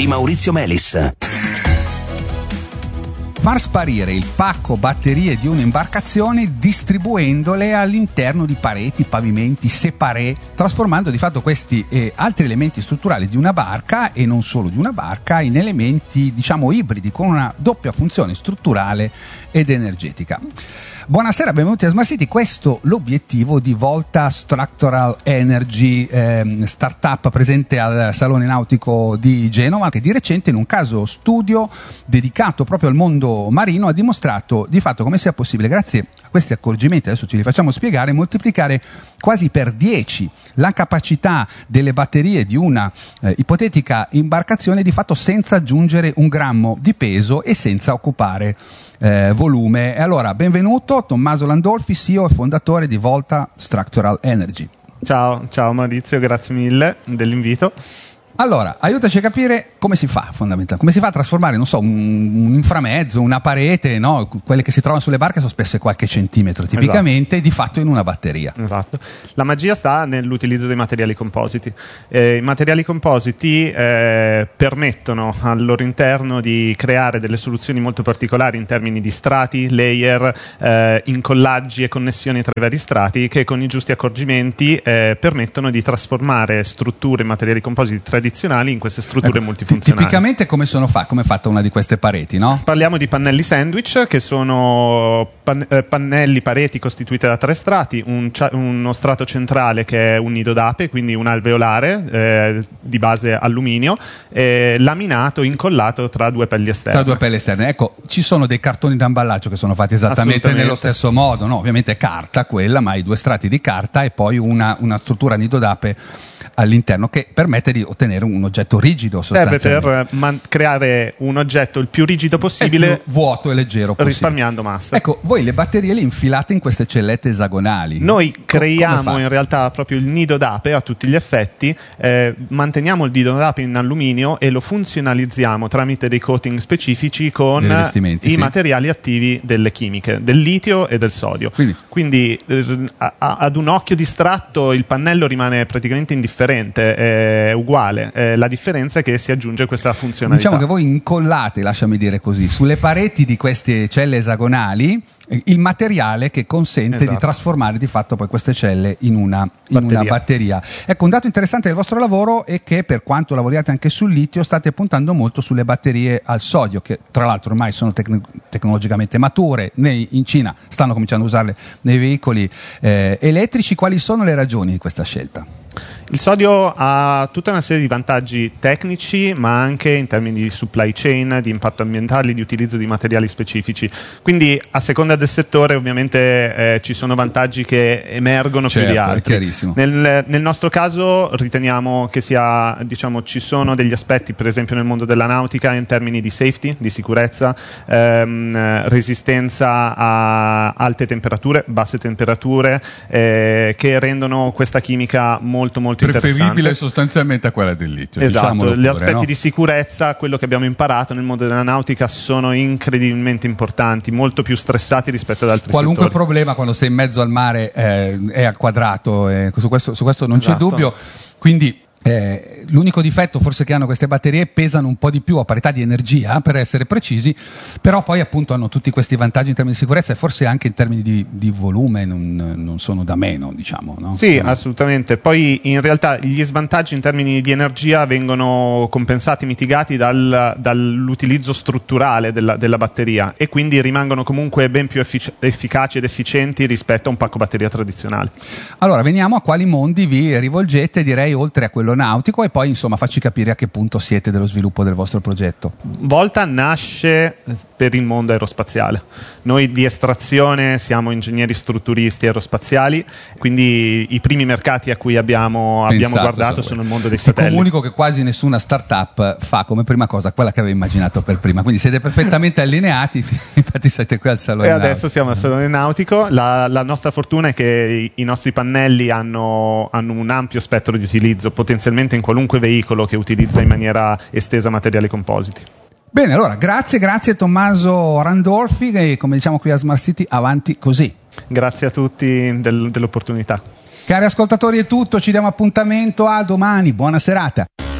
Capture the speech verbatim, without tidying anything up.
di Maurizio Melis. Far sparire il pacco batterie di un'imbarcazione distribuendole all'interno di pareti, pavimenti, separé, trasformando di fatto questi eh, altri elementi strutturali di una barca, e non solo di una barca, in elementi diciamo ibridi con una doppia funzione strutturale ed energetica. Buonasera, benvenuti a Smart City. Questo l'obiettivo di Volta Structural Energy, ehm, startup presente al Salone Nautico di Genova, che di recente in un caso studio dedicato proprio al mondo marino ha dimostrato di fatto come sia possibile, grazie a questi accorgimenti, adesso ce li facciamo spiegare, moltiplicare quasi per dieci la capacità delle batterie di una eh, ipotetica imbarcazione, di fatto senza aggiungere un grammo di peso e senza occupare eh, volume. E allora, benvenuto Tommaso Landolfi, C E O e fondatore di Volta Structural Energy. Ciao, ciao Maurizio, grazie mille dell'invito. Allora, aiutaci a capire come si fa fondamentalmente, come si fa a trasformare, non so, un, un inframezzo, una parete, no? Quelle che si trovano sulle barche sono spesse qualche centimetro tipicamente, esatto. Di fatto in una batteria. Esatto. La magia sta nell'utilizzo dei materiali compositi. Eh, I materiali compositi eh, permettono al loro interno di creare delle soluzioni molto particolari in termini di strati, layer, eh, incollaggi e connessioni tra i vari strati, che con i giusti accorgimenti eh, permettono di trasformare strutture e materiali compositi tradizionali in queste strutture ecco, multifunzionali. Tipicamente come sono fa- come è fatta una di queste pareti, no? Parliamo di pannelli sandwich, che sono pan- eh, pannelli, pareti costituite da tre strati, un cia- uno strato centrale che è un nido d'ape, quindi un alveolare eh, di base alluminio, eh, laminato, incollato tra due pelli esterne. Tra due pelli esterne. Ecco, ci sono dei cartoni d'imballaggio che sono fatti esattamente nello stesso modo, no? Ovviamente è carta quella, ma hai due strati di carta e poi una, una struttura nido d'ape all'interno che permette di ottenere un oggetto rigido sostanzialmente. Serve per man- creare un oggetto il più rigido possibile, più vuoto e leggero possibile, risparmiando massa. Ecco, voi le batterie le infilate in queste cellette esagonali. Noi Co- creiamo in realtà proprio il nido d'ape a tutti gli effetti, eh, manteniamo il nido d'ape in alluminio e lo funzionalizziamo tramite dei coating specifici con i sì. materiali attivi delle chimiche, del litio e del sodio. Quindi, Quindi eh, a- a- ad un occhio distratto il pannello rimane praticamente indifferente, è uguale. Eh, la differenza è che si aggiunge questa funzionalità. Diciamo che voi incollate, lasciami dire così, sulle pareti di queste celle esagonali eh, il materiale che consente esatto. di trasformare di fatto poi queste celle in una, in batteria. una batteria. Ecco, un dato interessante del vostro lavoro è che, per quanto lavoriate anche sul litio, state puntando molto sulle batterie al sodio, che tra l'altro ormai sono tec- tecnologicamente mature. Nei, in Cina stanno cominciando a usarle nei veicoli eh, elettrici. Quali sono le ragioni di questa scelta? Il sodio ha tutta una serie di vantaggi tecnici, ma anche in termini di supply chain, di impatto ambientale, di utilizzo di materiali specifici. Quindi, a seconda del settore, ovviamente eh, ci sono vantaggi che emergono certo, più di altri. È chiarissimo. Nel, nel nostro caso riteniamo che sia, diciamo, ci sono degli aspetti, per esempio nel mondo della nautica, in termini di safety, di sicurezza, ehm, resistenza a alte temperature, basse temperature, eh, che rendono questa chimica molto molto preferibile sostanzialmente a quella del litio. Esatto, gli pure, aspetti no? di sicurezza, quello che abbiamo imparato nel mondo della nautica, sono incredibilmente importanti, molto più stressati rispetto ad altri Qualunque settori. problema quando sei in mezzo al mare eh, è al quadrato, eh, su, questo, su questo non esatto. c'è dubbio. Quindi Eh, l'unico difetto forse che hanno queste batterie, pesano un po' di più a parità di energia, per essere precisi, però poi appunto hanno tutti questi vantaggi in termini di sicurezza e forse anche in termini di, di volume non, non sono da meno, diciamo, no? Sì, assolutamente. Poi in realtà gli svantaggi in termini di energia vengono compensati, mitigati dal, dall'utilizzo strutturale della, della batteria, e quindi rimangono comunque ben più effic- efficaci ed efficienti rispetto a un pacco batteria tradizionale. Allora, veniamo a quali mondi vi rivolgete, direi, oltre a quello nautico, e poi insomma facci capire a che punto siete dello sviluppo del vostro progetto. Volta nasce per il mondo aerospaziale. Noi di estrazione siamo ingegneri strutturisti aerospaziali, quindi i primi mercati a cui abbiamo, abbiamo guardato sono il mondo dei satelliti. Comunico che quasi nessuna startup fa come prima cosa quella che avevo immaginato per prima, quindi siete perfettamente allineati, infatti siete qui al Salone E Nautico. adesso siamo al Salone Nautico. La, la nostra fortuna è che i, i nostri pannelli hanno, hanno un ampio spettro di utilizzo, potenzialmente in qualunque veicolo che utilizza in maniera estesa materiali compositi. Bene, allora grazie, grazie Tommaso Landolfi, e come diciamo qui a Smart City, avanti così. Grazie a tutti del, dell'opportunità. Cari ascoltatori, è tutto, ci diamo appuntamento a domani, buona serata.